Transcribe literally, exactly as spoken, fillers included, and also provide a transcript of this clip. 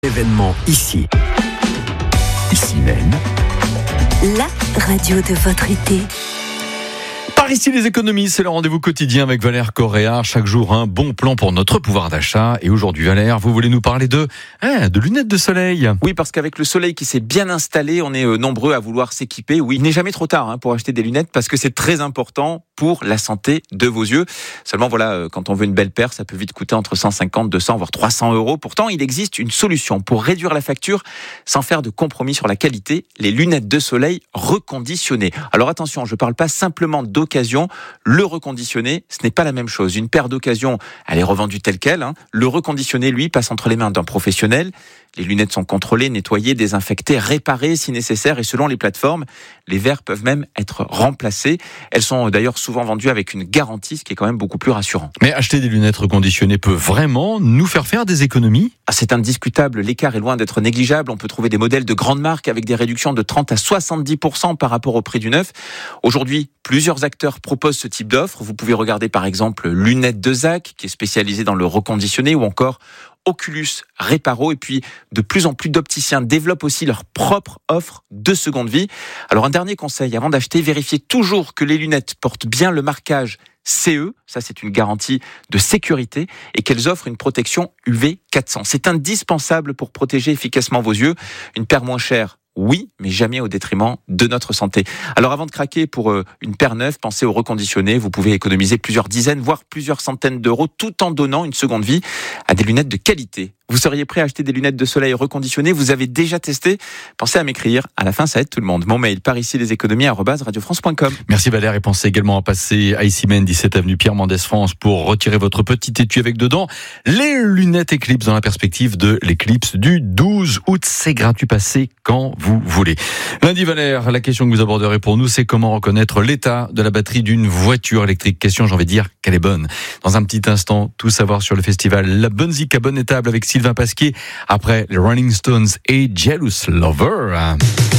événements ici. Ici même. La radio de votre été. Par ici les économies, c'est le rendez-vous quotidien avec Valère Correa. Chaque jour un bon plan pour notre pouvoir d'achat. Et aujourd'hui Valère, vous voulez nous parler de, hein, de lunettes de soleil. Oui, parce qu'avec le soleil qui s'est bien installé, on est nombreux à vouloir s'équiper. Oui, il n'est jamais trop tard hein, pour acheter des lunettes parce que c'est très important pour la santé de vos yeux. Seulement voilà, quand on veut une belle paire, ça peut vite coûter entre cent cinquante, deux cents voire trois cents euros. Pourtant, il existe une solution pour réduire la facture sans faire de compromis sur la qualité, les lunettes de soleil reconditionnées. Alors attention, je ne parle pas simplement d'occasion. Le reconditionné, ce n'est pas la même chose. Une paire d'occasion, elle est revendue telle quelle. Hein. Le reconditionné, lui, passe entre les mains d'un professionnel. Les lunettes sont contrôlées, nettoyées, désinfectées, réparées si nécessaire. Et selon les plateformes, les verres peuvent même être remplacés. Elles sont d'ailleurs souvent vendues avec une garantie, ce qui est quand même beaucoup plus rassurant. Mais acheter des lunettes reconditionnées peut vraiment nous faire faire des économies ? Ah, c'est indiscutable. L'écart est loin d'être négligeable. On peut trouver des modèles de grandes marques avec des réductions de trente à soixante-dix pour cent par rapport au prix du neuf. Aujourd'hui, plusieurs acteurs proposent ce type d'offre. Vous pouvez regarder par exemple Lunettes de Zach, qui est spécialisé dans le reconditionné, ou encore Oculus Reparo. Et puis, de plus en plus d'opticiens développent aussi leur propre offre de seconde vie. Alors, un dernier conseil, avant d'acheter, vérifiez toujours que les lunettes portent bien le marquage C E, ça c'est une garantie de sécurité, et qu'elles offrent une protection U V quatre cents. C'est indispensable pour protéger efficacement vos yeux. Une paire moins chère, oui, mais jamais au détriment de notre santé. Alors avant de craquer pour une paire neuve, pensez au reconditionné. Vous pouvez économiser plusieurs dizaines, voire plusieurs centaines d'euros, tout en donnant une seconde vie à des lunettes de qualité. Vous seriez prêt à acheter des lunettes de soleil reconditionnées? Vous avez déjà testé? Pensez à m'écrire. À la fin, ça aide tout le monde. Mon mail, par ici les économies, arobase radio france point com. Merci Valère, et pensez également à passer à ici même, dix-sept avenue Pierre Mendès France, pour retirer votre petit étui avec dedans les lunettes Eclipse dans la perspective de l'Eclipse du douze août. C'est gratuit, passez quand vous voulez. Lundi Valère, la question que vous aborderez pour nous, c'est comment reconnaître l'état de la batterie d'une voiture électrique. Question, j'ai envie de dire, qu'elle est bonne. Dans un petit instant, tout savoir sur le festival La Bonne Zik à Bonne Étable avec Sylvain Pasquier, après les Rolling Stones et Jealous Lover.